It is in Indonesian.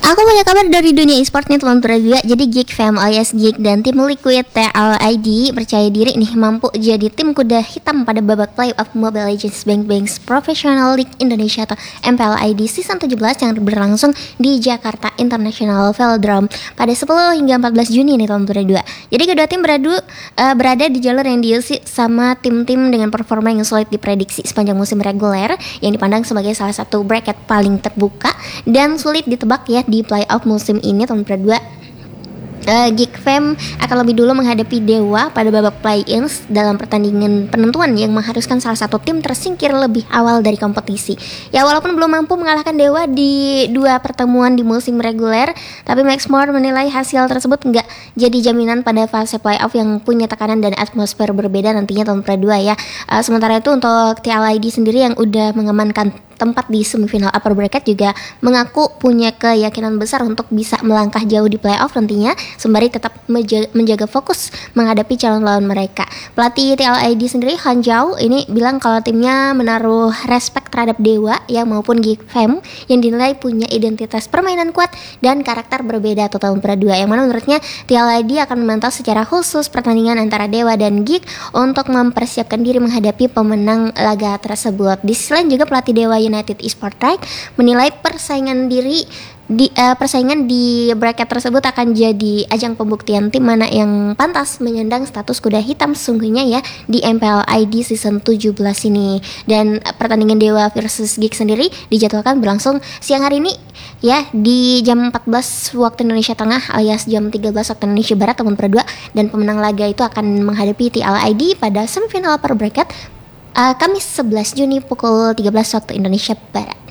Aku punya kabar dari dunia e-sport nih teman-teman juga. Jadi Geek Fam alias Geek dan tim Liquid TLID percaya diri nih mampu jadi tim kuda hitam pada babak playoff Mobile Legends Bang Bangs Professional League Indonesia atau MPLID Season 17 yang berlangsung di Jakarta International Velodrome pada 10 hingga 14 Juni nih teman-teman juga. Jadi kedua tim berada di jalur yang diisi sama tim-tim dengan performa yang sulit diprediksi sepanjang musim reguler yang dipandang sebagai salah satu bracket paling terbuka dan sulit ditebak ya di playoff musim ini tahun kedua. Geek Fam akan lebih dulu menghadapi Dewa pada babak play-ins dalam pertandingan penentuan yang mengharuskan salah satu tim tersingkir lebih awal dari kompetisi. Ya walaupun belum mampu mengalahkan Dewa di dua pertemuan di musim reguler, tapi Maxmore menilai hasil tersebut nggak jadi jaminan pada fase playoff yang punya tekanan dan atmosfer berbeda nantinya tahun kedua ya. Sementara itu untuk TLID sendiri yang udah mengamankan tempat di semifinal upper bracket juga mengaku punya keyakinan besar untuk bisa melangkah jauh di playoff nantinya sembari tetap menjaga fokus menghadapi calon lawan mereka. Pelatih TLID sendiri Han Zhao ini bilang kalau timnya menaruh respect terhadap Dewa ya maupun Geek Fam yang dinilai punya identitas permainan kuat dan karakter berbeda atau tahun kedua, yang mana menurutnya TLID akan memantau secara khusus pertandingan antara Dewa dan Geek untuk mempersiapkan diri menghadapi pemenang laga tersebut. Di sisi lain juga pelatih Dewa United Esports Right menilai persaingan di bracket tersebut akan jadi ajang pembuktian tim mana yang pantas menyandang status kuda hitam sesungguhnya ya di MPLID season 17 ini. Dan pertandingan Dewa versus Geek sendiri dijadwalkan berlangsung siang hari ini ya di jam 14 waktu Indonesia Tengah alias jam 13 waktu Indonesia Barat tahun kedua, dan pemenang laga itu akan menghadapi TLID pada semifinal per bracket Kamis 11 Juni pukul 13 waktu Indonesia Barat.